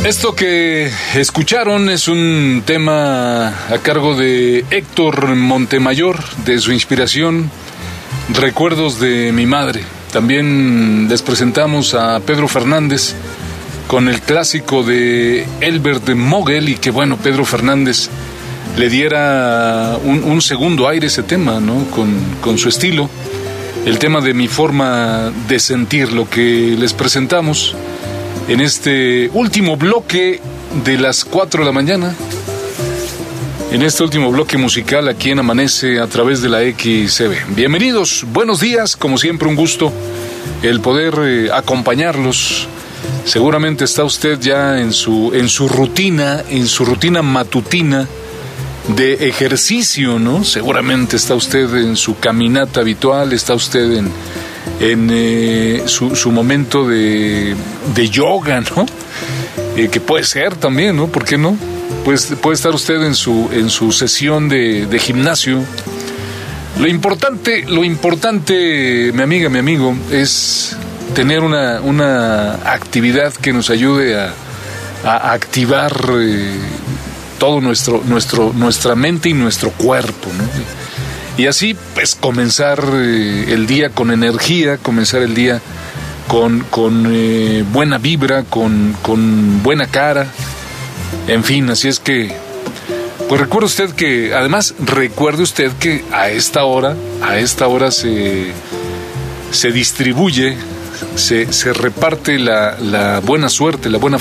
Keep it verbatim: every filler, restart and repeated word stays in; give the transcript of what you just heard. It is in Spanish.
Esto que escucharon es un tema a cargo de Héctor Montemayor, de su inspiración Recuerdos de mi madre. También les presentamos a Pedro Fernández con el clásico de Elbert Mogel, y que bueno, Pedro Fernández le diera un, un segundo aire a ese tema, ¿no? Con, con su estilo, el tema de Mi forma de sentir, lo que les presentamos en este último bloque de las cuatro de la mañana, en este último bloque musical aquí en Amanece a través de la X C B. Bienvenidos, buenos días, como siempre un gusto el poder eh, acompañarlos. Seguramente está usted ya en su, en su rutina, en su rutina matutina de ejercicio, ¿no? Seguramente está usted en su caminata habitual, está usted en, en eh, su, su momento de, de yoga, ¿no? Eh, que puede ser también, ¿no? ¿Por qué no? Pues puede estar usted en su, en su sesión de, de gimnasio. Lo importante, lo importante, mi amiga, mi amigo, es tener una, una actividad que nos ayude a, a activar eh, todo nuestro, nuestro, nuestra mente y nuestro cuerpo, ¿no? Y así, pues, comenzar eh, el día con energía, comenzar el día con, con eh, buena vibra, con, con buena cara, en fin, así es que, pues recuerde usted que, además, recuerde usted que a esta hora, a esta hora se, se distribuye, se, se reparte la, la buena suerte, la buena